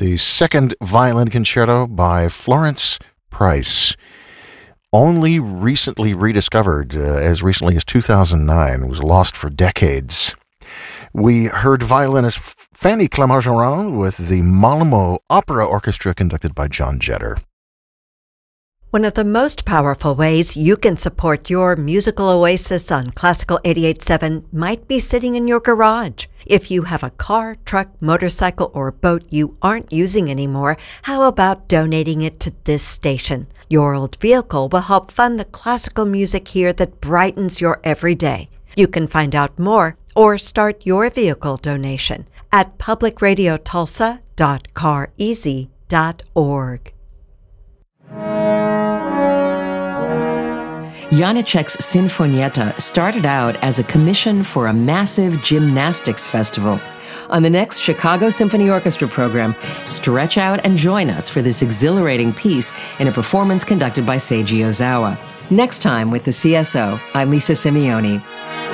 the second violin concerto by Florence Price. Only recently rediscovered, as recently as 2009, was lost for decades. We heard violinist Fanny Clermont-Ferrand with the Malmo Opera Orchestra conducted by John Jetter. One of the most powerful ways you can support your musical oasis on Classical 88.7 might be sitting in your garage. If you have a car, truck, motorcycle, or boat you aren't using anymore, how about donating it to this station? Your old vehicle will help fund the classical music here that brightens your everyday. You can find out more or start your vehicle donation at publicradiotulsa.careasy.org. Janacek's Sinfonietta started out as a commission for a massive gymnastics festival. On the next Chicago Symphony Orchestra program, stretch out and join us for this exhilarating piece in a performance conducted by Seiji Ozawa. Next time with the CSO, I'm Lisa Simeoni.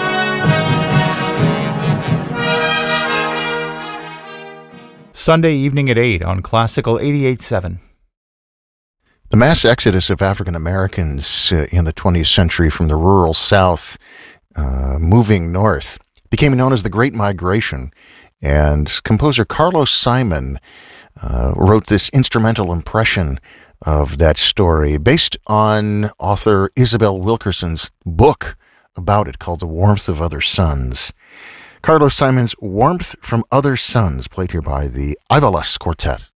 Sunday evening at 8 on Classical 88.7. The mass exodus of African Americans in the 20th century from the rural South moving north became known as the Great Migration, and composer Carlos Simon wrote this instrumental impression of that story based on author Isabel Wilkerson's book about it called The Warmth of Other Suns. Carlos Simon's Warmth from Other Suns, played here by the Ivalas Quartet.